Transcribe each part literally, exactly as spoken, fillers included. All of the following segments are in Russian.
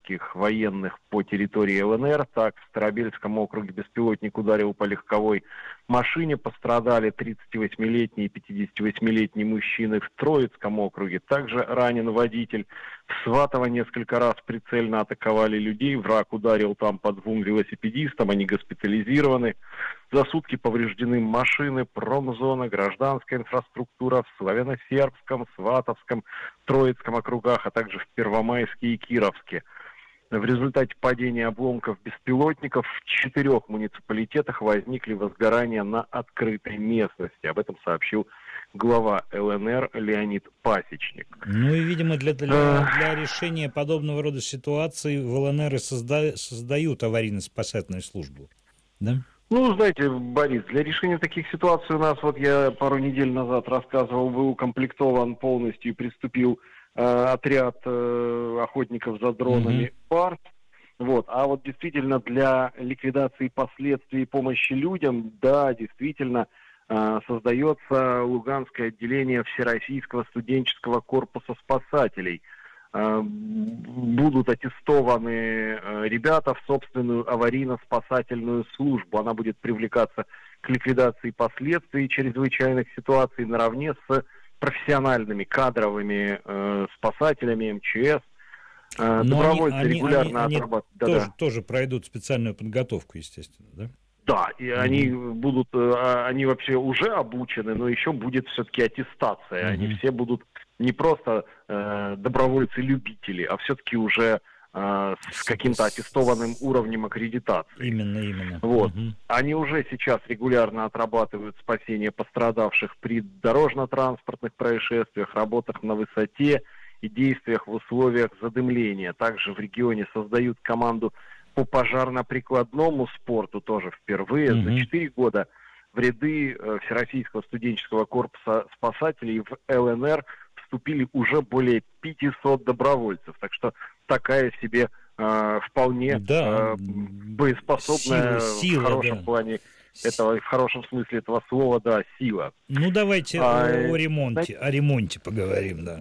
израильских военных по территории ЛНР. Так, в Старобельском округе беспилотник ударил по легковой машине. Пострадали тридцативосьмилетний и пятидесятивосьмилетний мужчины. В Троицком округе также ранен водитель. В Сватово несколько раз прицельно атаковали людей. Враг ударил там по двум велосипедистам. Они госпитализированы. За сутки повреждены машины, промзона, гражданская инфраструктура в Славяно-Сербском, Сватовском, Троицком округах, а также в Первомайске и Кировске. В результате падения обломков беспилотников в четырех муниципалитетах возникли возгорания на открытой местности. Об этом сообщил глава ЛНР Леонид Пасечник. Ну и, видимо, для, для, для решения подобного рода ситуаций в ЛНР и созда, создают аварийно-спасательную службу, да? Ну, знаете, Борис, для решения таких ситуаций у нас, вот я пару недель назад рассказывал, был укомплектован полностью и приступил э, отряд э, охотников за дронами mm-hmm. ПАРС. Вот. А вот действительно для ликвидации последствий помощи людям, да, действительно э, создается Луганское отделение Всероссийского студенческого корпуса спасателей. Будут аттестованы ребята в собственную аварийно-спасательную службу. Она будет привлекаться к ликвидации последствий чрезвычайных ситуаций наравне с профессиональными кадровыми э, спасателями эм че эс. Э, добровольцы они, регулярно они, отрабатывают. Они тоже, да. тоже пройдут специальную подготовку, естественно, да? Да, и mm-hmm. они будут, они вообще уже обучены, но еще будет все-таки аттестация. Mm-hmm. Они все будут не просто э, добровольцы-любители, а все-таки уже э, с каким-то аттестованным уровнем аккредитации. Именно, именно. Вот. Угу. Они уже сейчас регулярно отрабатывают спасение пострадавших при дорожно-транспортных происшествиях, работах на высоте и действиях в условиях задымления. Также в регионе создают команду по пожарно-прикладному спорту, тоже впервые угу. за четыре года в ряды э, Всероссийского студенческого корпуса спасателей в ЛНР вступили уже более пятисот добровольцев. Так что такая себе э, вполне да, э, боеспособная сила, сила, в хорошем да. плане этого, в хорошем смысле этого слова, да, сила. Ну давайте а, о, о ремонте, знаете, о ремонте поговорим, да.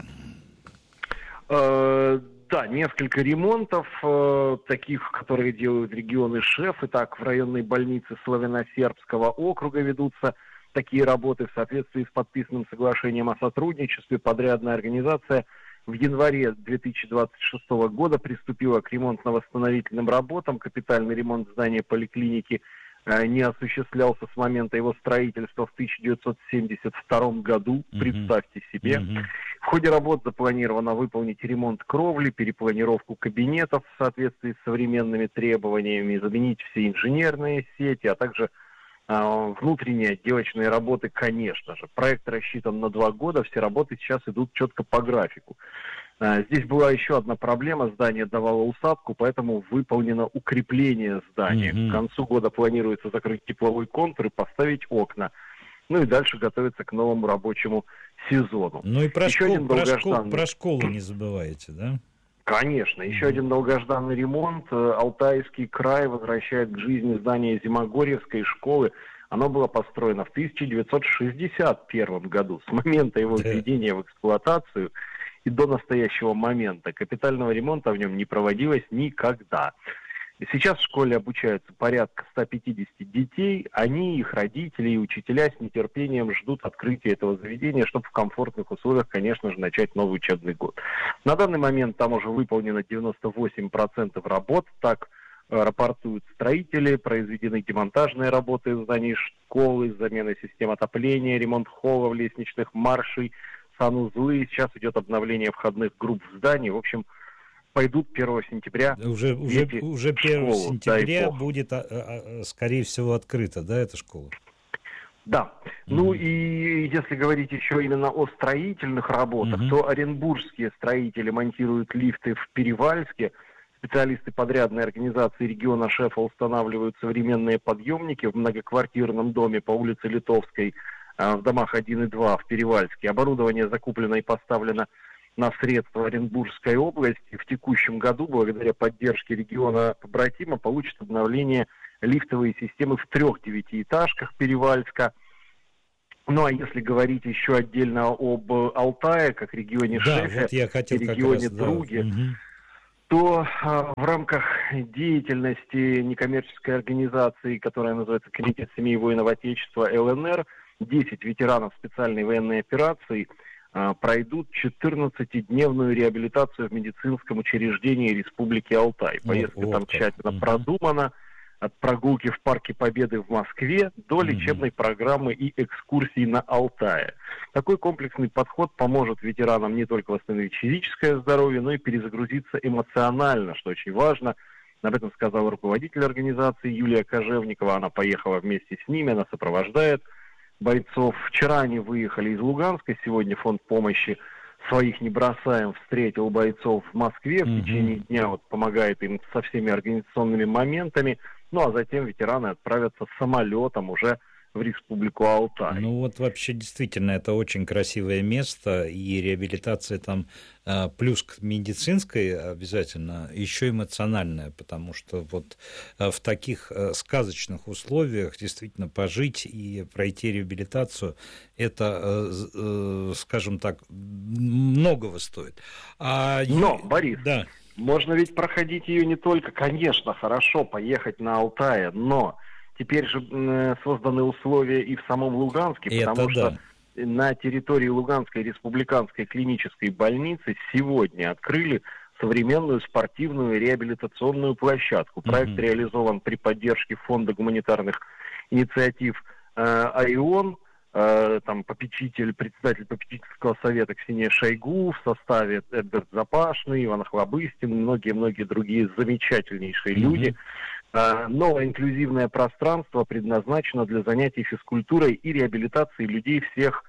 Э, да, несколько ремонтов, э, таких, которые делают регионы ШЭФ. Итак, в районной больнице Славяно-Сербского округа ведутся такие работы в соответствии с подписанным соглашением о сотрудничестве. Подрядная организация в январе две тысячи двадцать шестого года приступила к ремонтно-восстановительным работам. Капитальный ремонт здания поликлиники э, не осуществлялся с момента его строительства в тысяча девятьсот семьдесят втором году. Mm-hmm. Представьте себе. Mm-hmm. В ходе работ запланировано выполнить ремонт кровли, перепланировку кабинетов в соответствии с современными требованиями, заменить все инженерные сети, а также внутренние отделочные работы, конечно же. Проект рассчитан на два года, все работы сейчас идут четко по графику. Здесь была еще одна проблема, здание давало усадку, поэтому выполнено укрепление здания. Mm-hmm. К концу года планируется закрыть тепловой контур и поставить окна. Ну и дальше готовиться к новому рабочему сезону. Ну и про, школ, про, школ, про школу не забывайте, да? Конечно. Еще mm-hmm. один долгожданный ремонт. Алтайский край возвращает к жизни здание Зимогорьевской школы. Оно было построено в тысяча девятьсот шестьдесят первом году. С момента его введения в эксплуатацию и до настоящего момента капитального ремонта в нем не проводилось никогда. Сейчас в школе обучаются порядка ста пятидесяти детей. Они, их родители и учителя с нетерпением ждут открытия этого заведения, чтобы в комфортных условиях, конечно же, начать новый учебный год. На данный момент там уже выполнено девяносто восемь процентов работ. Так рапортуют строители. Произведены демонтажные работы в здании школы, замена систем отопления, ремонт холлов, лестничных маршей, санузлы. Сейчас идет обновление входных групп в здании. В общем, пойдут первого сентября. Уже, уже, уже первого сентября будет, а, а, скорее всего, открыта, да, эта школа? Да. Mm-hmm. Ну и если говорить еще именно о строительных работах, mm-hmm. то оренбургские строители монтируют лифты в Перевальске. Специалисты подрядной организации региона ШЭФа устанавливают современные подъемники в многоквартирном доме по улице Литовской, в домах один и два в Перевальске. Оборудование закуплено и поставлено на средства Оренбургской области. В текущем году, благодаря поддержке региона побратима, получат обновление лифтовые системы в трех девятиэтажках Перевальска. Ну а если говорить еще отдельно об Алтае, как регионе да, Шефе, вот я хотел и регионе как раз, Друге, да. угу. то э, в рамках деятельности некоммерческой организации, которая называется Комитет семей воинов Отечества ЛНР, десять ветеранов специальной военной операции э, пройдут четырнадцатидневную реабилитацию в медицинском учреждении Республики Алтай. Поездка вот там как. тщательно Угу. продумана. От прогулки в Парке Победы в Москве до лечебной программы и экскурсий на Алтае. Такой комплексный подход поможет ветеранам не только восстановить физическое здоровье, но и перезагрузиться эмоционально, что очень важно. Об этом сказала руководитель организации Юлия Кожевникова. Она поехала вместе с ними, она сопровождает бойцов. Вчера они выехали из Луганска, сегодня фонд помощи «Своих не бросаем» встретил бойцов в Москве. В течение дня вот помогает им со всеми организационными моментами. Ну, а затем ветераны отправятся самолетом уже в Республику Алтай. Ну, вот вообще действительно это очень красивое место, и реабилитация там плюс к медицинской обязательно, еще эмоциональная, потому что вот в таких сказочных условиях действительно пожить и пройти реабилитацию, это, скажем так, многого стоит. А... Но, Борис... Да. Можно ведь проходить ее не только, конечно, хорошо поехать на Алтае, но теперь же э, созданы условия и в самом Луганске, Это потому да. что на территории Луганской республиканской клинической больницы сегодня открыли современную спортивную реабилитационную площадку. Проект Угу. реализован при поддержке фонда гуманитарных инициатив э, ООН. Там попечитель, председатель попечительского совета Ксения Шойгу, в составе Эдгард Запашный, Иван Охлобыстин, многие-многие другие замечательнейшие mm-hmm. люди. Новое инклюзивное пространство предназначено для занятий физкультурой и реабилитации людей всех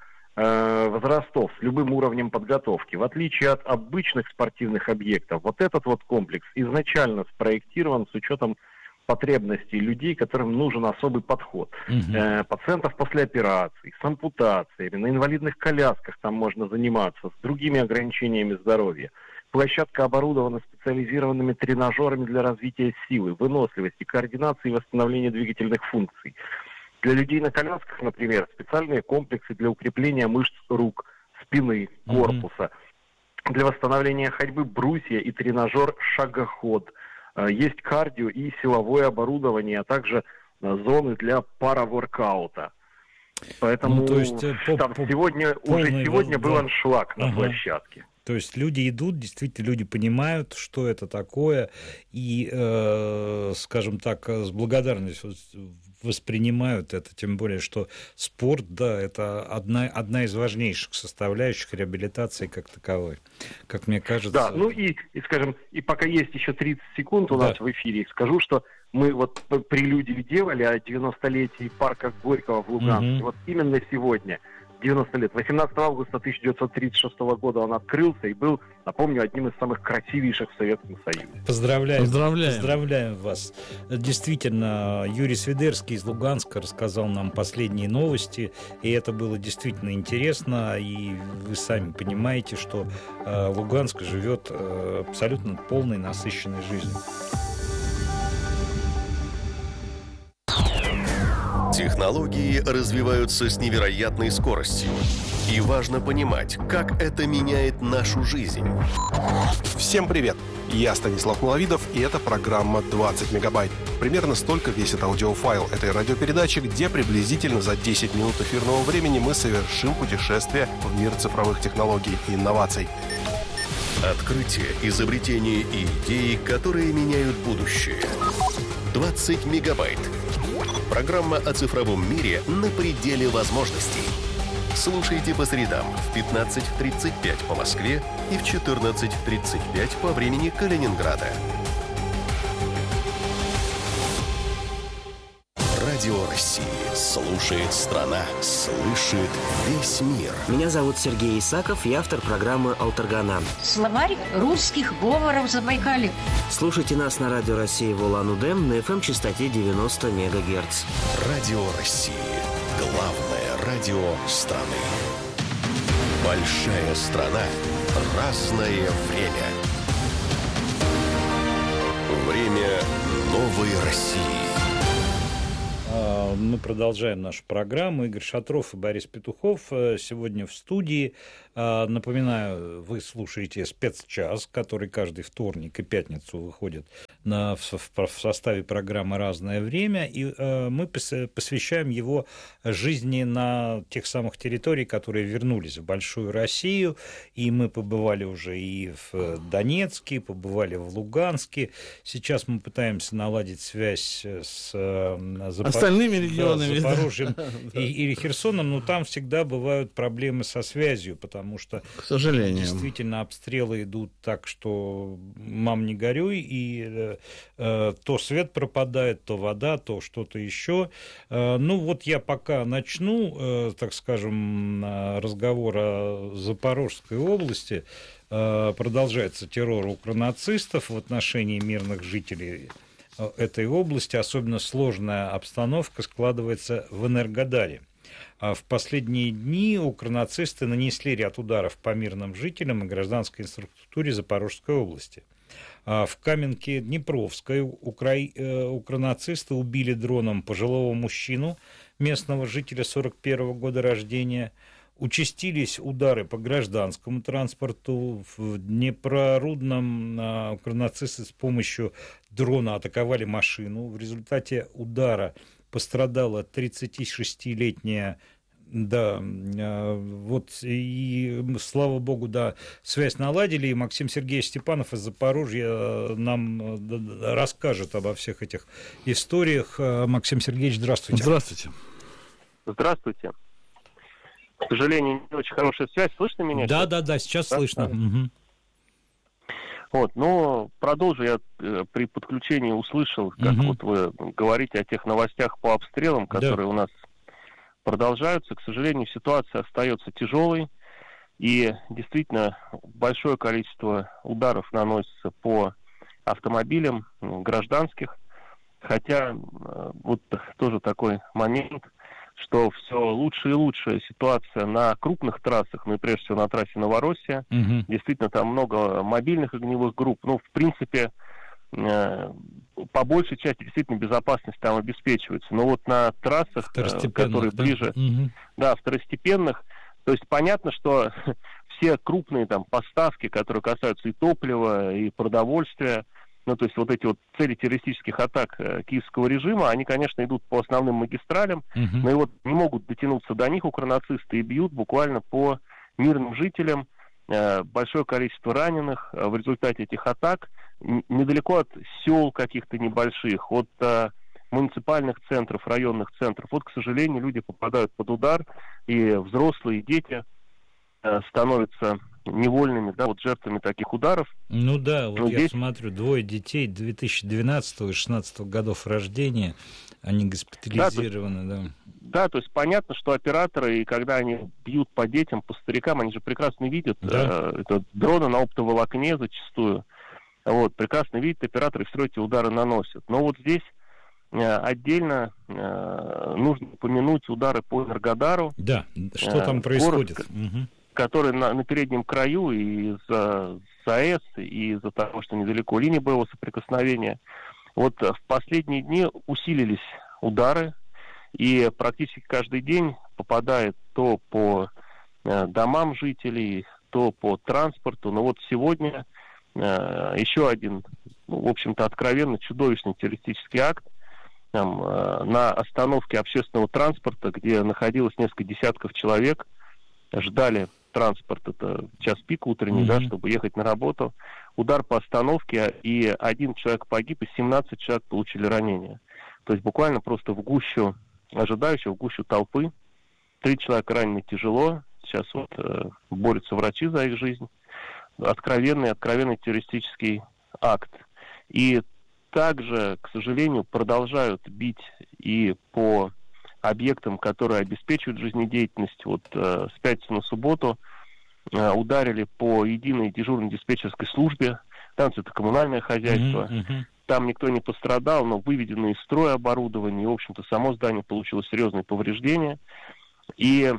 возрастов с любым уровнем подготовки. В отличие от обычных спортивных объектов, вот этот вот комплекс изначально спроектирован с учетом потребностей людей, которым нужен особый подход. Uh-huh. Э, пациентов после операций, с ампутациями, на инвалидных колясках там можно заниматься, с другими ограничениями здоровья. Площадка оборудована специализированными тренажерами для развития силы, выносливости, координации и восстановления двигательных функций. Для людей на колясках, например, специальные комплексы для укрепления мышц рук, спины, корпуса. Uh-huh. Для восстановления ходьбы брусья и тренажер шагоход. Есть кардио и силовое оборудование, а также зоны для параворкаута. Поэтому ну, то есть, там по, сегодня, уже сегодня воз... был аншлаг на ага. площадке. То есть люди идут, действительно люди понимают, что это такое, и, э, скажем так, с благодарностью воспринимают это, тем более, что спорт, да, это одна, одна из важнейших составляющих реабилитации как таковой, как мне кажется. Да, ну и, и скажем, и пока есть еще тридцать секунд у да. нас в эфире, скажу, что мы вот прелюдию делали о девяностолетии парка Горького в Луганске. Угу. Вот именно сегодня, девяносто лет, восемнадцатого августа тысяча девятьсот тридцать шестого года он открылся и был, напомню, одним из самых красивейших в Советском Союзе. Поздравляем, Поздравляем. Поздравляем вас. Действительно, Юрий Свидерский из Луганска рассказал нам последние новости, и это было действительно интересно, и вы сами понимаете, что э, Луганск живет э, абсолютно полной, насыщенной жизнью. Технологии развиваются с невероятной скоростью. И важно понимать, как это меняет нашу жизнь. Всем привет! Я Станислав Маловидов, и это программа двадцать мегабайт. Примерно столько весит аудиофайл этой радиопередачи, где приблизительно за десять минут эфирного времени мы совершим путешествие в мир цифровых технологий и инноваций. Открытия, изобретения и идеи, которые меняют будущее. двадцать мегабайт. Программа о цифровом мире на пределе возможностей. Слушайте по средам в пятнадцать тридцать пять по Москве и в четырнадцать тридцать пять по времени Калининграда. Радио России. Слушает страна. Слышит весь мир. Меня зовут Сергей Исаков, я автор программы «Алтаргана». Словарь русских говоров Забайкалья. Слушайте нас на Радио России в Улан-Удэ на эф эм-частоте девяносто мегагерц. Радио России. Главное радио страны. Большая страна. Разное время. Время новой России. Мы продолжаем нашу программу. Игорь Шатров и Борис Петухов сегодня в студии. Напоминаю, вы слушаете «Спецчас», который каждый вторник и пятницу выходит на, в, в составе программы «Разное время», и мы посвящаем его жизни на тех самых территориях, которые вернулись в Большую Россию, и мы побывали уже и в Донецке, побывали в Луганске. Сейчас мы пытаемся наладить связь с Запор... остальными регионами, да, Запорожьем и, или Херсоном, но там всегда бывают проблемы со связью, потому что, к сожалению, действительно обстрелы идут так, что мам не горюй, и э, то свет пропадает, то вода, то что-то еще. Э, ну вот я пока начну, э, так скажем, разговор о Запорожской области. Э, продолжается террор укронацистов в отношении мирных жителей этой области. Особенно сложная обстановка складывается в Энергодаре. В последние дни укронацисты нанесли ряд ударов по мирным жителям и гражданской инфраструктуре Запорожской области. В Каменке Днепровской укра... укронацисты убили дроном пожилого мужчину, местного жителя сорок первого года рождения. Участились удары по гражданскому транспорту. В Днепрорудном укронацисты с помощью дрона атаковали машину. В результате удара пострадала тридцатишестилетняя, да, вот, и, слава богу, да, связь наладили, и Максим Сергеевич Степанов из Запорожья нам расскажет обо всех этих историях. Максим Сергеевич, здравствуйте. Здравствуйте. Здравствуйте. К сожалению, не очень хорошая связь. Слышно меня? Да, да, да, сейчас да? слышно. Угу. Вот, но продолжу, я э, при подключении услышал, как угу. вот вы говорите о тех новостях по обстрелам, которые да. у нас продолжаются. К сожалению, ситуация остается тяжелой, и действительно большое количество ударов наносится по автомобилям гражданских, хотя э, вот тоже такой момент, что все лучше и лучше ситуация на крупных трассах, ну и прежде всего на трассе Новороссия. Угу. Действительно, там много мобильных огневых групп. Ну, в принципе, э, по большей части действительно безопасность там обеспечивается. Но вот на трассах, э, которые да? ближе, угу. да, второстепенных, то есть понятно, что все крупные там поставки, которые касаются и топлива, и продовольствия, ну, то есть вот эти вот цели террористических атак э, киевского режима, они, конечно, идут по основным магистралям, uh-huh. но и вот не могут дотянуться до них укронацисты и бьют буквально по мирным жителям. Э, большое количество раненых э, в результате этих атак. Н- недалеко от сел каких-то небольших, от э, муниципальных центров, районных центров. Вот, к сожалению, люди попадают под удар, и взрослые, и дети э, становятся невольными, да, вот жертвами таких ударов. Ну да, вот Но я здесь... смотрю, двое детей две тысячи двенадцатого и две тысячи шестнадцатого годов рождения, они госпитализированы, да. да. То, да, то есть понятно, что операторы, и когда они бьют по детям, по старикам, они же прекрасно видят, да. э, это дроны на оптоволокне зачастую, вот, прекрасно видят операторы, все эти удары наносят. Но вот здесь э, отдельно э, нужно упомянуть удары по Энергодару. Да, что там э, происходит? Город, угу. который на, на переднем краю и из-за ЗАЭС, и из-за того, что недалеко линии боевого соприкосновения. Вот в последние дни усилились удары, и практически каждый день попадает то по э, домам жителей, то по транспорту. Но вот сегодня э, еще один, ну, в общем-то, откровенно чудовищный террористический акт. Там, э, на остановке общественного транспорта, где находилось несколько десятков человек, ждали транспорт, это час пик утренний, mm-hmm. да, чтобы ехать на работу. Удар по остановке, и один человек погиб, и семнадцать человек получили ранения. То есть буквально просто в гущу ожидающих, в гущу толпы. Три человека ранены тяжело. Сейчас вот э, борются врачи за их жизнь. Откровенный, откровенный террористический акт. И также, к сожалению, продолжают бить и по объектам, которые обеспечивают жизнедеятельность. Вот э, с пятницы на субботу э, ударили по единой дежурной диспетчерской службе. Там это коммунальное хозяйство. Mm-hmm, mm-hmm. Там никто не пострадал, но выведено из строя оборудование. И, в общем-то, само здание получило серьезные повреждения. И,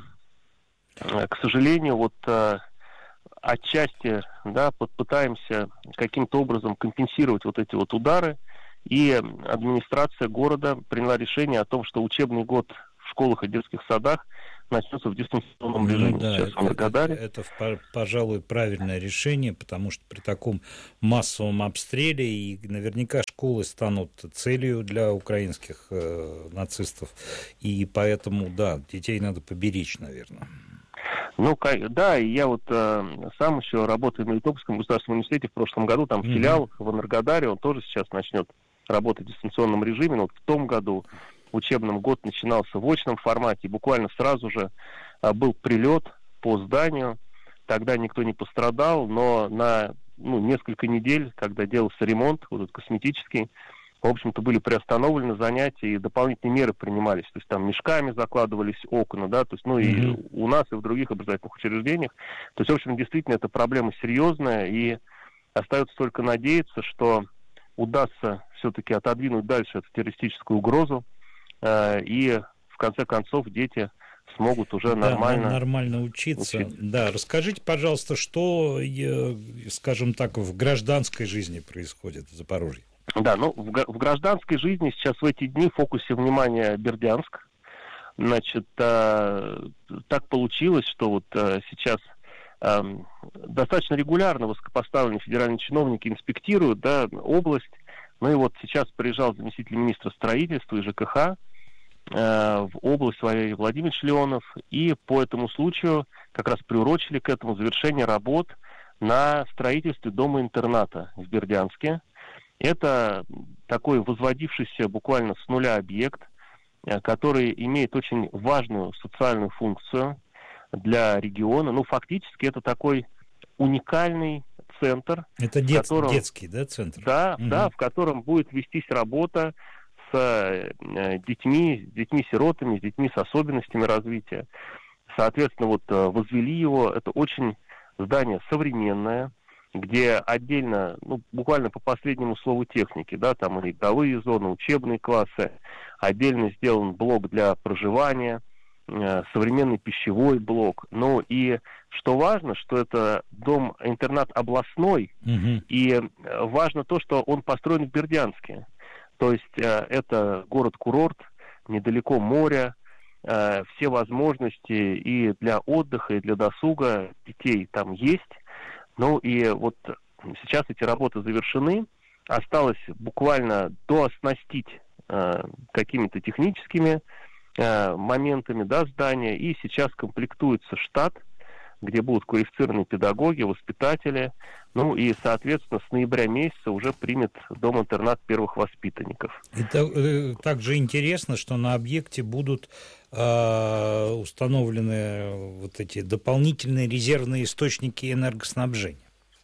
э, к сожалению, вот э, отчасти, да, пытаемся каким-то образом компенсировать вот эти вот удары. И администрация города приняла решение о том, что учебный год в школах и детских садах начнется в дистанционном режиме. Ну, да, Сейчас в Энергодаре. Это, это, пожалуй, правильное решение, потому что при таком массовом обстреле и наверняка школы станут целью для украинских э, нацистов, и поэтому, да, детей надо поберечь, наверное. Ну, да, и я вот э, сам еще работаю в Мелитопольском государственном университете в прошлом году, там mm-hmm. филиал в Энергодаре, он тоже сейчас начнет работать в дистанционном режиме, но вот в том году учебный год начинался в очном формате, и буквально сразу же э, был прилет по зданию, тогда никто не пострадал, но на ну, несколько недель, когда делался ремонт, вот этот косметический, в общем-то, были приостановлены занятия, и дополнительные меры принимались. То есть там мешками закладывались окна, да, то есть, ну, mm-hmm. и у нас, и в других образовательных учреждениях. То есть, в общем, действительно, эта проблема серьезная, и остается только надеяться, что удастся все-таки отодвинуть дальше эту террористическую угрозу, э, и, в конце концов, дети смогут уже да, нормально... нормально учиться. учиться. Да, расскажите, пожалуйста, что, скажем так, в гражданской жизни происходит в Запорожье? Да, ну, в, в гражданской жизни сейчас в эти дни в фокусе внимания Бердянск. Значит, э, так получилось, что вот э, сейчас э, достаточно регулярно высокопоставленные федеральные чиновники инспектируют, да, область. Ну и вот сейчас приезжал заместитель министра строительства и ЖКХ э, в область Валерий Владимирович Леонов, и по этому случаю как раз приурочили к этому завершение работ на строительстве дома-интерната в Бердянске. Это такой возводившийся буквально с нуля объект, который имеет очень важную социальную функцию для региона. Ну, фактически это такой уникальный центр. Это дет, котором, детский, да, центр? Да, угу. да, в котором будет вестись работа с э, детьми, с детьми-сиротами, с детьми с особенностями развития. Соответственно, вот возвели его. Это очень здание современное, где отдельно, ну, буквально по последнему слову техники, да, там и игровые зоны, учебные классы, отдельно сделан блок для проживания, э, современный пищевой блок. Ну и что важно, что это дом-интернат областной, mm-hmm. и важно то, что он построен в Бердянске. То есть э, это город-курорт, недалеко моря, э, все возможности и для отдыха, и для досуга детей там есть. Ну и вот сейчас эти работы завершены, осталось буквально дооснастить э, какими-то техническими э, моментами, да, здания, и сейчас комплектуется штат, где будут квалифицированные педагоги, воспитатели, ну и, соответственно, с ноября месяца уже примет дом-интернат первых воспитанников. Это э, также интересно, что на объекте будут э, установлены вот эти дополнительные резервные источники энергоснабжения.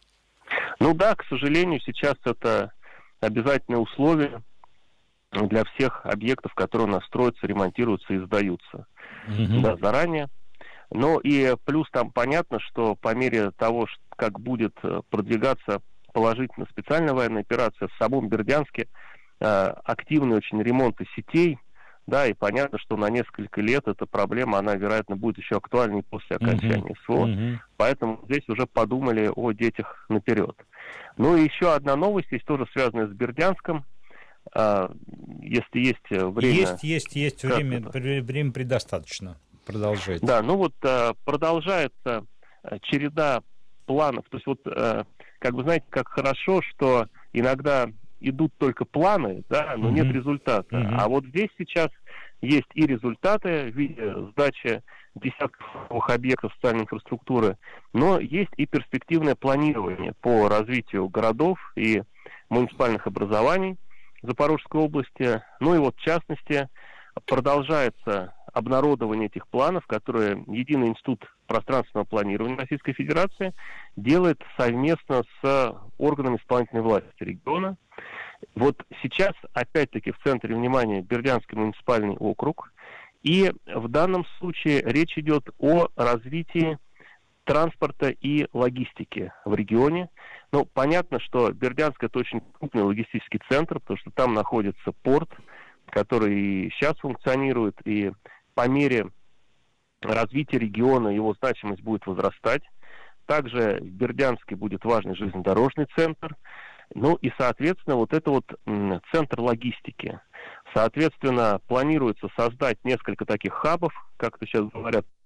Ну да, к сожалению, сейчас это обязательное условие для всех объектов, которые у нас строятся, ремонтируются и сдаются. Mm-hmm. Да, заранее. Ну и плюс там понятно, что по мере того, как будет продвигаться положительно специальная военная операция, в самом Бердянске э, активный очень ремонт сетей, да, и понятно, что на несколько лет эта проблема, она, вероятно, будет еще актуальней после окончания uh-huh. СВО, uh-huh. поэтому здесь уже подумали о детях наперед. Ну и еще одна новость, есть тоже связанная с Бердянском, э, если есть время... Есть, есть, есть, время, время предостаточно. Продолжайте. Да, ну вот э, продолжается э, череда планов. То есть вот, э, как вы знаете, как хорошо, что иногда идут только планы, да, но mm-hmm. нет результата. Mm-hmm. А вот здесь сейчас есть и результаты в виде сдачи десятков новых объектов социальной инфраструктуры, но есть и перспективное планирование по развитию городов и муниципальных образований Запорожской области. Ну и вот в частности продолжается обнародование этих планов, которые Единый институт пространственного планирования Российской Федерации делает совместно с органами исполнительной власти региона. Вот сейчас, опять-таки, в центре внимания Бердянский муниципальный округ, и в данном случае речь идет о развитии транспорта и логистики в регионе. Ну, понятно, что Бердянск — это очень крупный логистический центр, потому что там находится порт, который и сейчас функционирует, и по мере развития региона его значимость будет возрастать. Также в Бердянске будет важный железнодорожный центр. Ну и, соответственно, вот это вот м, центр логистики. Соответственно, планируется создать несколько таких хабов, как это сейчас говорят,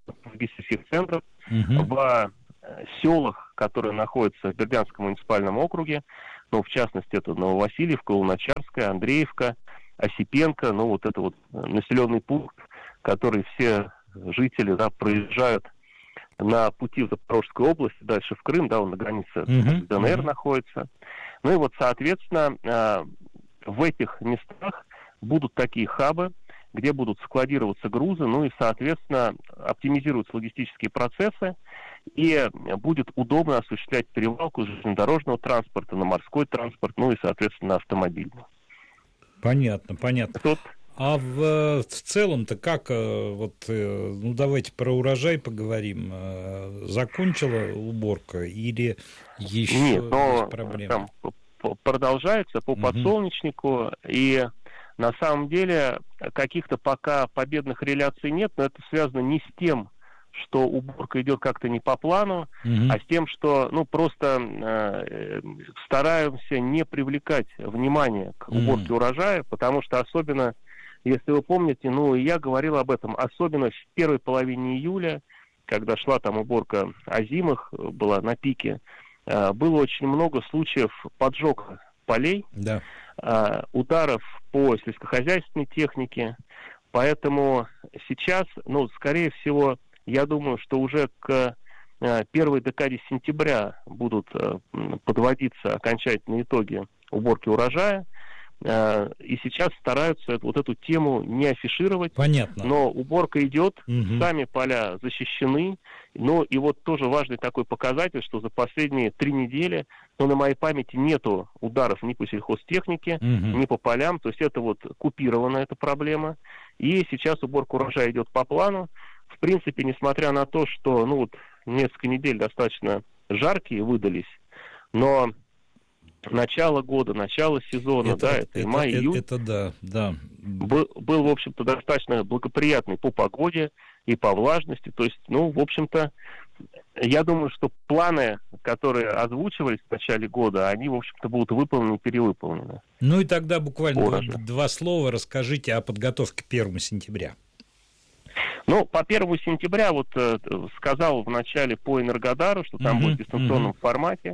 логистических центров угу. в селах, которые находятся в Бердянском муниципальном округе, ну, в частности, это Нововасильевка, Луначарская, Андреевка, Осипенко, ну, вот это вот населенный пункт, который все жители, да, проезжают на пути в Запорожскую область, дальше в Крым, да, он на границе uh-huh, с ДНР uh-huh. находится. Ну и вот, соответственно, в этих местах будут такие хабы, где будут складироваться грузы, ну и, соответственно, оптимизируются логистические процессы, и будет удобно осуществлять перевалку железнодорожного транспорта на морской транспорт, ну и, соответственно, на автомобильный. Понятно, понятно. Тут... А в, в целом-то как, вот, ну давайте про урожай поговорим, закончила уборка или еще Нет, но есть проблемы? Там продолжается по угу. подсолнечнику, и на самом деле каких-то пока победных реляций нет, но это связано не с тем, что уборка идет как-то не по плану, угу. а с тем, что, ну, просто э, стараемся не привлекать внимание к уборке угу. урожая, потому что особенно, если вы помните, ну, я говорил об этом, особенно в первой половине июля, когда шла там уборка озимых, была на пике, э, было очень много случаев поджога полей, да. э, ударов по сельскохозяйственной технике, поэтому сейчас, ну, скорее всего, я думаю, что уже к э, первой декаде сентября будут э, подводиться окончательные итоги уборки урожая. Э, и сейчас стараются вот эту тему не афишировать. Понятно. Но уборка идет, угу. сами поля защищены. Ну и вот тоже важный такой показатель, что за последние три недели, ну, на моей памяти нету ударов ни по сельхозтехнике, угу. ни по полям. То есть это вот купирована эта проблема. И сейчас уборка урожая идет по плану. В принципе, несмотря на то, что, ну, вот несколько недель достаточно жаркие выдались, но начало года, начало сезона, это, да, это, это май, июнь. Это да, да. Был, был, в общем-то, достаточно благоприятный по погоде и по влажности. То есть, ну, в общем-то, я думаю, что планы, которые озвучивались в начале года, они, в общем-то, будут выполнены и перевыполнены. Ну и тогда буквально два, два слова расскажите о подготовке к первому сентября. Ну, по первому сентября, вот э, сказал вначале по Энергодару, что там uh-huh, будет в дистанционном uh-huh. формате.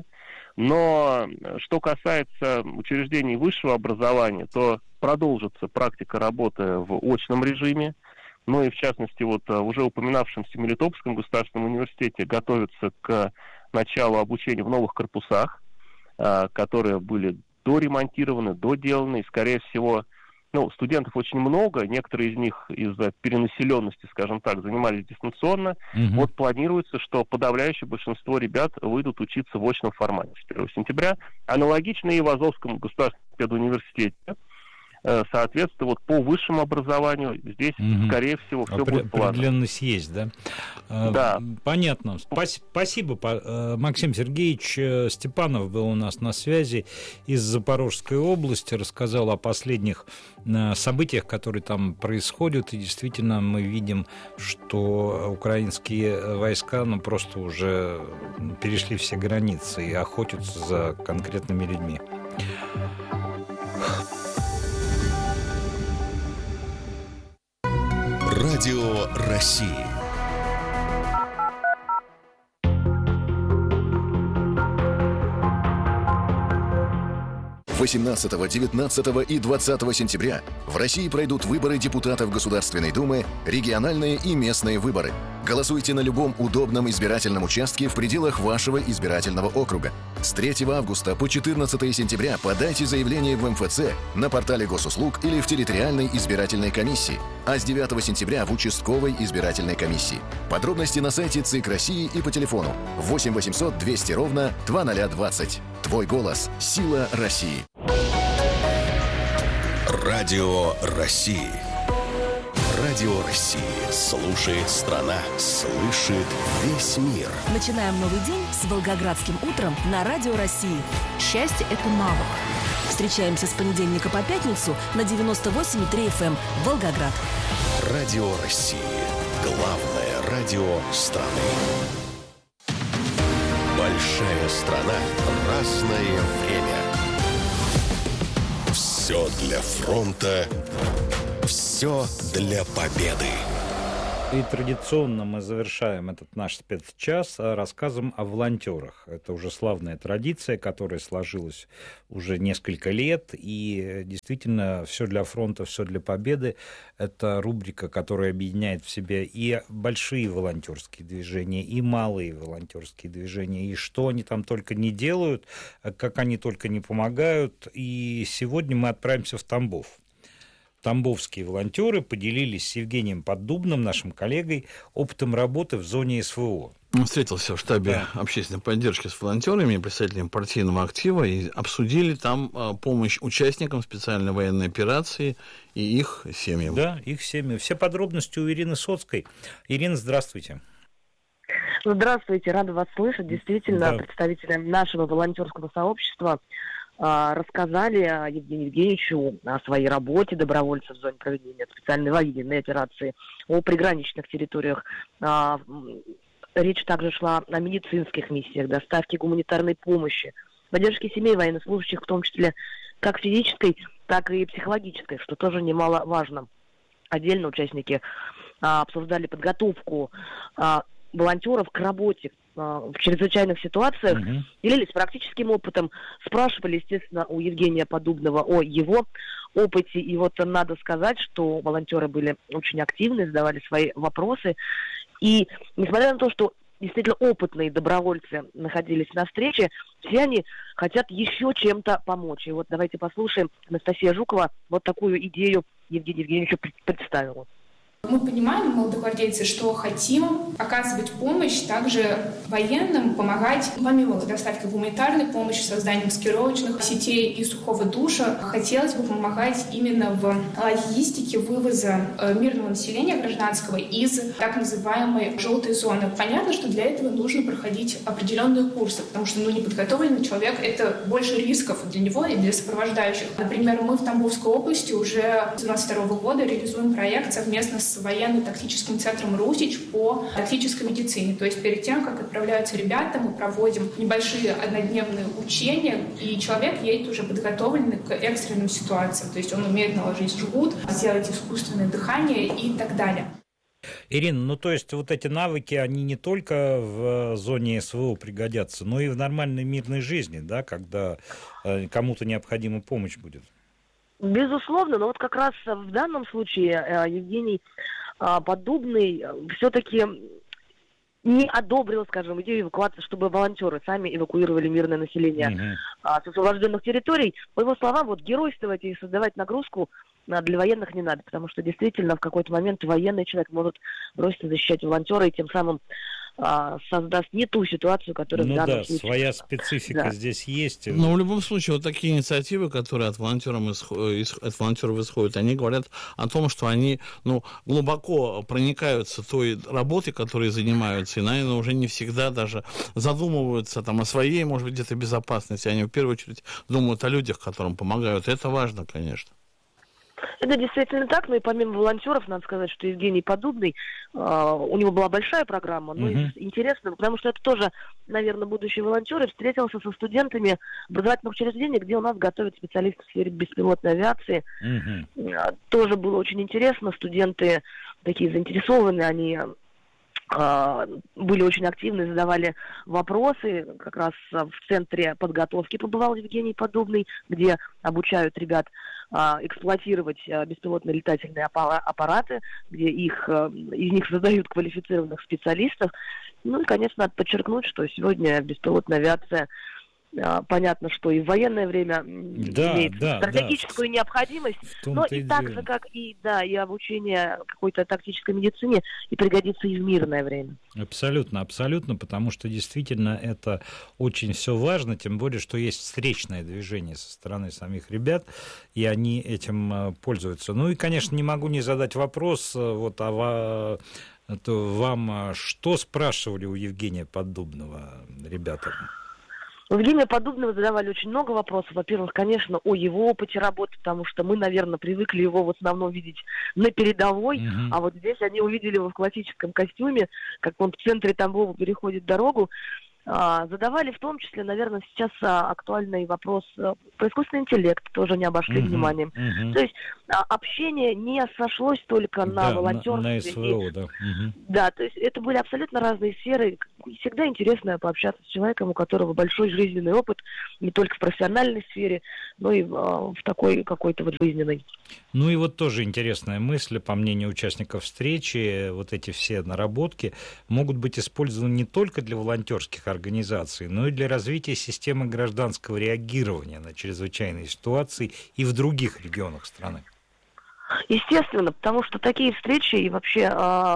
Но что касается учреждений высшего образования, то продолжится практика работы в очном режиме. Ну и в частности, вот уже упоминавшемся Мелитопольском государственном университете готовится к началу обучения в новых корпусах, э, которые были доремонтированы, доделаны, и, скорее всего, ну, студентов очень много, некоторые из них из-за перенаселенности, скажем так, занимались дистанционно. Угу. Вот планируется, что подавляющее большинство ребят выйдут учиться в очном формате с первого сентября. Аналогично и в Азовском государственном педуниверситете. Соответственно, вот по высшему образованию здесь, угу. скорее всего, все Опре- будет плавно. Определенность есть, да? Да. Понятно. Спас- спасибо, Максим Сергеевич Степанов был у нас на связи из Запорожской области, рассказал о последних событиях, которые там происходят, и действительно мы видим, что украинские войска, ну, просто уже перешли все границы и охотятся за конкретными людьми. Радио России. восемнадцатого, девятнадцатого и двадцатого сентября в России пройдут выборы депутатов Государственной Думы, региональные и местные выборы. Голосуйте на любом удобном избирательном участке в пределах вашего избирательного округа. С третьего августа по четырнадцатое сентября подайте заявление в эм эф цэ, на портале госуслуг или в территориальной избирательной комиссии, а с девятого сентября в участковой избирательной комиссии. Подробности на сайте ЦИК России и по телефону восемь восемьсот двести ровно двадцать ноль двадцать. Твой голос – сила России. Радио России. Радио России. Слушает страна. Слышит весь мир. Начинаем новый день с Волгоградским утром на Радио России. Счастье – это навык. Встречаемся с понедельника по пятницу на девяносто восемь и три эф эм Волгоград. Радио России. Главное радио страны. Большая страна. Разное время. Все для фронта. Все для победы. И традиционно мы завершаем этот наш спецчас рассказом о волонтерах. Это уже славная традиция, которая сложилась уже несколько лет. И действительно, все для фронта, все для победы. Это рубрика, которая объединяет в себе и большие волонтерские движения, и малые волонтерские движения. И что они там только не делают, как они только не помогают. И сегодня мы отправимся в Тамбов. Тамбовские волонтеры поделились с Евгением Поддубным, нашим коллегой, опытом работы в зоне СВО. Он встретился в штабе да. общественной поддержки с волонтерами и представителями партийного актива и обсудили там помощь участникам специальной военной операции и их семьям. Да, их семьи. Все подробности у Ирины Соцкой. Ирина, здравствуйте. Здравствуйте, рада вас слышать. Действительно, да. представители нашего волонтерского сообщества рассказали Евгению Евгеньевичу о своей работе добровольцев в зоне проведения специальной военной операции, о приграничных территориях. Речь также шла о медицинских миссиях, доставке гуманитарной помощи, поддержке семей военнослужащих, в том числе как физической, так и психологической, что тоже немаловажно. Отдельно участники обсуждали подготовку волонтеров к работе в чрезвычайных ситуациях, uh-huh. делились практическим опытом, спрашивали, естественно, у Евгения Поддубного о его опыте. И вот надо сказать, что волонтеры были очень активны, задавали свои вопросы. И несмотря на то, что действительно опытные добровольцы находились на встрече, все они хотят еще чем-то помочь. И вот давайте послушаем. Анастасия Жукова вот такую идею Евгению Евгеньевичу представила. Мы понимаем, молодогвардейцы, что хотим оказывать помощь также военным, помогать помимо доставки гуманитарной помощи, создания маскировочных сетей и сухого душа. Хотелось бы помогать именно в логистике вывоза мирного населения гражданского из так называемой желтой зоны. Понятно, что для этого нужно проходить определенные курсы, потому что ну, неподготовленный человек — это больше рисков для него и для сопровождающих. Например, мы в Тамбовской области уже с две тысячи двадцать второго года реализуем проект совместно с военно-тактическим центром «Русич» по тактической медицине. То есть перед тем, как отправляются ребята, мы проводим небольшие однодневные учения, и человек едет уже подготовленный к экстренным ситуациям. То есть он умеет наложить жгут, сделать искусственное дыхание и так далее. Ирина, ну то есть вот эти навыки, они не только в зоне СВО пригодятся, но и в нормальной мирной жизни, да, когда кому-то необходима помощь будет. Безусловно, но вот как раз в данном случае Евгений Поддубный все-таки не одобрил, скажем, идею эвакуации, чтобы волонтеры сами эвакуировали мирное население mm-hmm. с освобожденных территорий. По его словам, вот геройствовать и создавать нагрузку для военных не надо, потому что действительно в какой-то момент военный человек может броситься защищать волонтера и тем самым а, создаст не ту ситуацию, которая ну в данном да, случае. Своя специфика да. здесь есть. Но в любом случае вот такие инициативы, которые от волонтеров, исход, от волонтеров исходят, они говорят о том, что они ну, глубоко проникаются той работой, которой занимаются, и, наверное, уже не всегда даже задумываются там, о своей, может быть, где-то безопасности. Они в первую очередь думают о людях, которым помогают. Это важно, конечно. Это действительно так, но и помимо волонтеров, надо сказать, что Евгений Поддубный, э, у него была большая программа, но mm-hmm. интересно, потому что это тоже, наверное, будущий волонтер, и встретился со студентами образовательных учреждений, где у нас готовят специалисты в сфере беспилотной авиации. Mm-hmm. Э, тоже было очень интересно, студенты такие заинтересованные, они э, были очень активны, задавали вопросы, как раз в центре подготовки побывал Евгений Поддубный, где обучают ребят эксплуатировать беспилотные летательные аппараты, где их, из них создают квалифицированных специалистов. Ну и, конечно, надо подчеркнуть, что сегодня беспилотная авиация, понятно, что и в военное время да, имеет да, стратегическую да. необходимость, но и, и так же, как и, да, и обучение какой-то тактической медицине, и пригодится и в мирное время. Абсолютно, абсолютно, потому что действительно это очень все важно, тем более, что есть встречное движение со стороны самих ребят, и они этим пользуются. Ну и, конечно, не могу не задать вопрос, вот, а вам что спрашивали у Евгения Поддубного ребята? У Евгения Поддубного задавали очень много вопросов. Во-первых, конечно, о его опыте работы, потому что мы, наверное, привыкли его в основном видеть на передовой, mm-hmm. а вот здесь они увидели его в классическом костюме, как он в центре Тамбова переходит дорогу. Задавали в том числе, наверное, сейчас актуальный вопрос про искусственный интеллект, тоже не обошли uh-huh, вниманием. Uh-huh. То есть общение не сошлось только на да, волонтерстве. На, на СВО, и, да. Uh-huh. Да, то есть это были абсолютно разные сферы. Всегда интересно пообщаться с человеком, у которого большой жизненный опыт, не только в профессиональной сфере, но и в такой какой-то вот жизненной. Ну и вот тоже интересная мысль, по мнению участников встречи, вот эти все наработки могут быть использованы не только для волонтерских организаций, но и для развития системы гражданского реагирования на чрезвычайные ситуации и в других регионах страны. Естественно, потому что такие встречи и вообще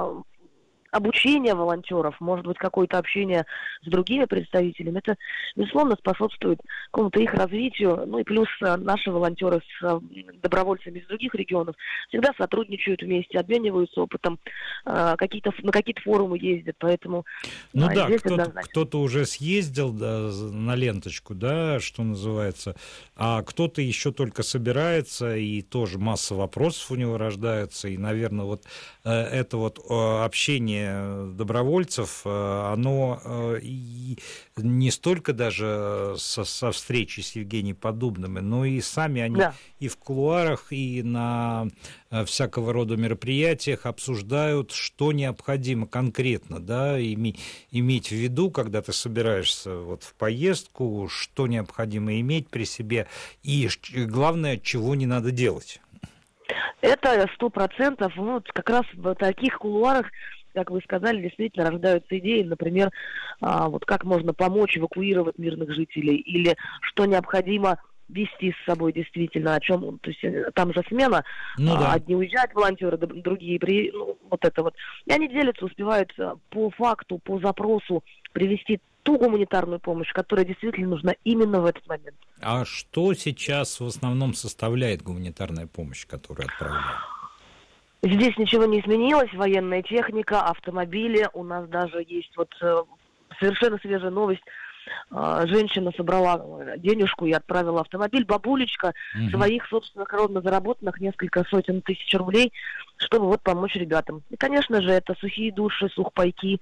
обучение волонтеров, может быть, какое-то общение с другими представителями, это, безусловно, способствует какому-то их развитию. Ну и плюс наши волонтеры с добровольцами из других регионов всегда сотрудничают вместе, обмениваются опытом, какие-то, на какие-то форумы ездят, поэтому ну а, да, здесь кто-то, однозначно. кто-то уже съездил да, на ленточку, да, что называется, а кто-то еще только собирается, и тоже масса вопросов у него рождается, и, наверное, вот это вот общение добровольцев, оно и не столько даже со, со встречи с Евгением Поддубным, но и сами они да. и в кулуарах, и на всякого рода мероприятиях обсуждают, что необходимо конкретно, да, иметь, иметь в виду, когда ты собираешься вот в поездку, что необходимо иметь при себе, и главное, чего не надо делать. Это сто процентов, ну, как раз в таких кулуарах, как вы сказали, действительно рождаются идеи, например, а, вот как можно помочь эвакуировать мирных жителей, или что необходимо вести с собой действительно, о чем, то есть там же смена, ну, да. одни уезжают волонтеры, другие, при, ну, вот это вот, и они делятся, успевают по факту, по запросу привести ту гуманитарную помощь, которая действительно нужна именно в этот момент. А что сейчас в основном составляет гуманитарная помощь, которую отправляют? Здесь ничего не изменилось, военная техника, автомобили, у нас даже есть вот совершенно свежая новость, женщина собрала денежку и отправила автомобиль, бабулечка, угу. своих собственных родно заработанных несколько сотен тысяч рублей, чтобы вот помочь ребятам. И, конечно же, это сухие души, сухпайки,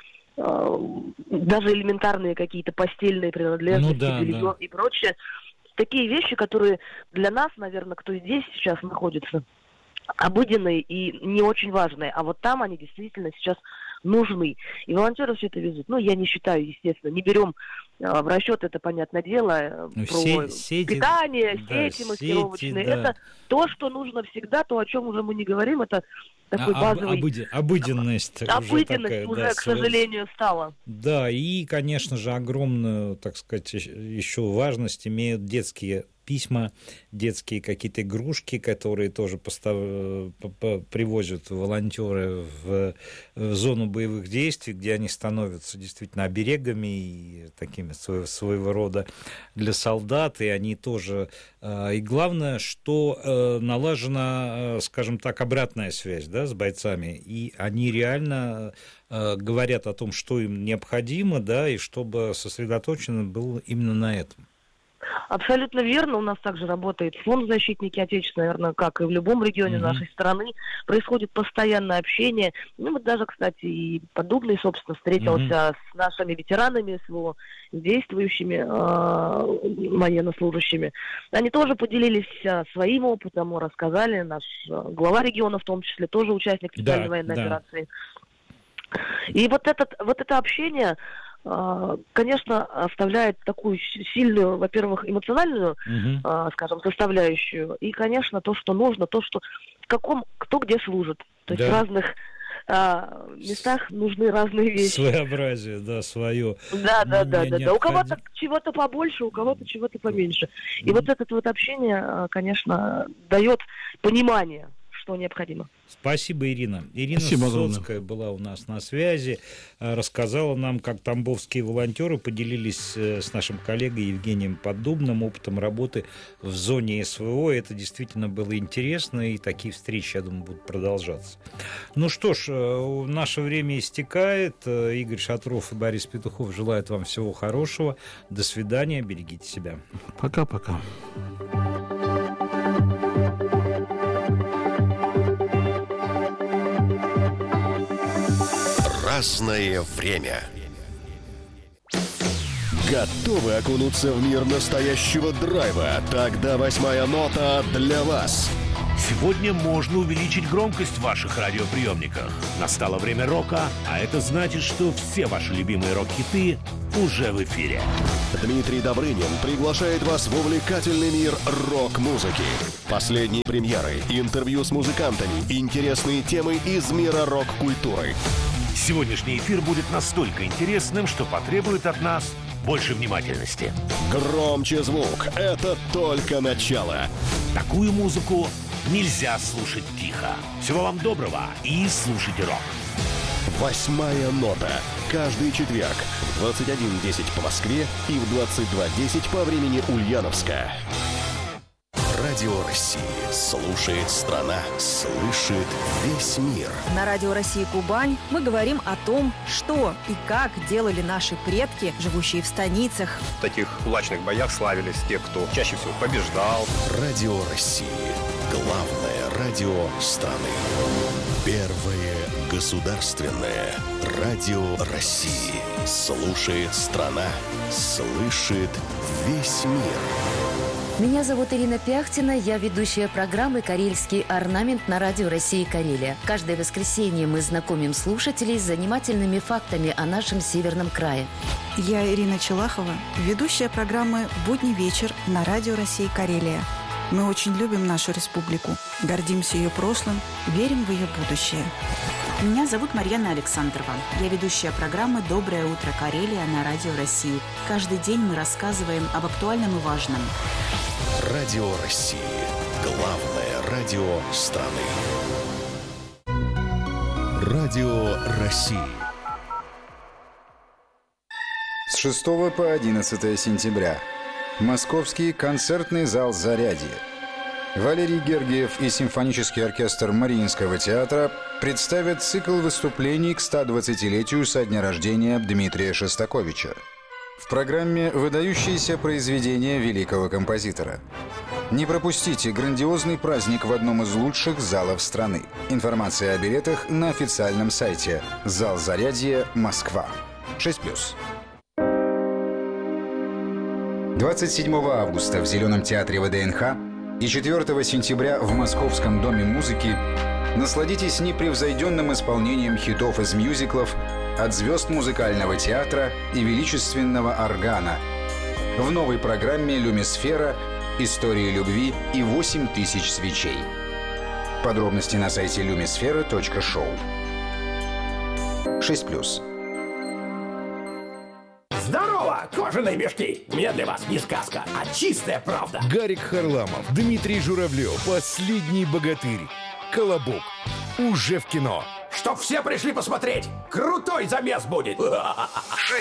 даже элементарные какие-то постельные принадлежности, ну, да, белье да. и прочее. Такие вещи, которые для нас, наверное, кто здесь сейчас находится, обыденные и не очень важные, а вот там они действительно сейчас нужны. И волонтеры все это везут. Ну, я не считаю, естественно, не берем а, в расчет, это, понятное дело, ну, про се- сети, питание, да, сети маскировочные. Сети, да. Это то, что нужно всегда, то, о чем уже мы не говорим, это такой а, базовый... Обыден, обыденность. Обыденность уже, такая, уже да, к сожалению, стала. Да, и, конечно же, огромную, так сказать, еще важность имеют детские письма, детские какие-то игрушки, которые тоже постав... привозят волонтеры в... в зону боевых действий, где они становятся действительно оберегами и такими своего, своего рода для солдат, и они тоже... И главное, что налажена, скажем так, обратная связь, да, с бойцами, и они реально говорят о том, что им необходимо, да, и чтобы сосредоточено было именно на этом. Абсолютно верно. У нас также работает фонд «Защитники Отечества», наверное, как и в любом регионе mm-hmm. нашей страны. Происходит постоянное общение. Ну, вот даже, кстати, и Поддубный, собственно, встретился mm-hmm. с нашими ветеранами, с его действующими э, военнослужащими. Они тоже поделились э, своим опытом, рассказали. Наш э, глава региона, в том числе, тоже участник специальной да, военной да. операции. И вот, этот, вот это общение... конечно, оставляет такую сильную, во-первых, эмоциональную, uh-huh. скажем, составляющую, и, конечно, то, что нужно, то, что в каком, кто где служит. То есть да. в разных а, местах нужны разные вещи. Своеобразие, да, свое. Да, да, да, да, да. У кого-то чего-то побольше, у кого-то чего-то поменьше. И mm-hmm. вот это вот общение, конечно, дает понимание, что необходимо. Спасибо, Ирина. Ирина Спасибо Соцкая была у нас на связи, рассказала нам, как тамбовские волонтеры поделились с нашим коллегой Евгением Поддубным опытом работы в зоне СВО. Это действительно было интересно, и такие встречи, я думаю, будут продолжаться. Ну что ж, наше время истекает. Игорь Шатров и Борис Петухов желают вам всего хорошего. До свидания, берегите себя. Пока-пока. Разное время. Готовы окунуться в мир настоящего драйва? Тогда восьмая нота для вас. Сегодня можно увеличить громкость в ваших радиоприемниках. Настало время рока, а это значит, что все ваши любимые рок-хиты уже в эфире. Дмитрий Добрынин приглашает вас в увлекательный мир рок-музыки. Последние премьеры, интервью с музыкантами, интересные темы из мира рок-культуры. Сегодняшний эфир будет настолько интересным, что потребует от нас больше внимательности. Громче звук. Это только начало. Такую музыку нельзя слушать тихо. Всего вам доброго и слушайте рок. Восьмая нота. Каждый четверг в двадцать один десять по Москве и в двадцать два десять по времени Ульяновска. Радио России. Слушает страна. Слышит весь мир. На Радио России Кубань мы говорим о том, что и как делали наши предки, живущие в станицах. В таких кулачных боях славились те, кто чаще всего побеждал. Радио России. Главное радио страны. Первое государственное радио России. Слушает страна. Слышит весь мир. Меня зовут Ирина Пяхтина, я ведущая программы «Карельский орнамент» на Радио России Карелия. Каждое воскресенье мы знакомим слушателей с занимательными фактами о нашем северном крае. Я Ирина Челахова, ведущая программы «Будний вечер» на Радио России Карелия. Мы очень любим нашу республику, гордимся ее прошлым, верим в ее будущее. Меня зовут Марьяна Александрова. Я ведущая программы «Доброе утро, Карелия» на Радио России. Каждый день мы рассказываем об актуальном и важном. Радио России. Главное радио страны. Радио России. С шестого по одиннадцатое сентября. Московский концертный зал «Зарядье». Валерий Гергиев и симфонический оркестр Мариинского театра представят цикл выступлений к стодвадцатилетию со дня рождения Дмитрия Шостаковича. В программе выдающиеся произведения великого композитора. Не пропустите грандиозный праздник в одном из лучших залов страны. Информация о билетах на официальном сайте. Зал «Зарядье», Москва. шесть плюс. двадцать седьмого августа в Зеленом театре ВДНХ и четвёртого сентября в Московском доме музыки насладитесь непревзойденным исполнением хитов из мюзиклов от звезд музыкального театра и величественного органа в новой программе «Люмисфера. Истории любви и восемь тысяч свечей». Подробности на сайте люмисфера точка шоу. шесть плюс. Здорово, кожаные мешки! У меня для вас не сказка, а чистая правда. Гарик Харламов, Дмитрий Журавлев, Последний богатырь, Колобок. Уже в кино. Чтоб все пришли посмотреть. Крутой замес будет.